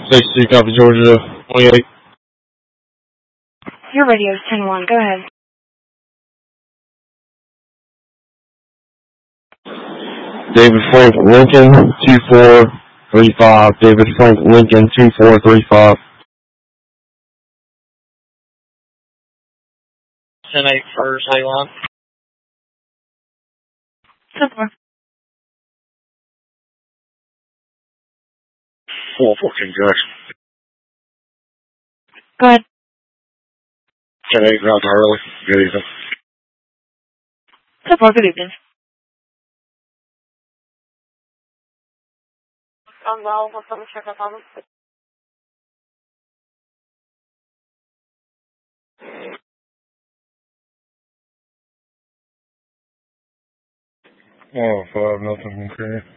60 copy Georgia 28. Your radio's 10-1. Go ahead. David Frank Lincoln 2435. David Frank Lincoln 2435. 10-8 for Ceylon. 10-4. 414 Jackson. Go ahead. 10-8 Route to Hurley. Good evening. 10-4. Good evening. Well, what's up, check up on them? Oh, 5, nothing, okay.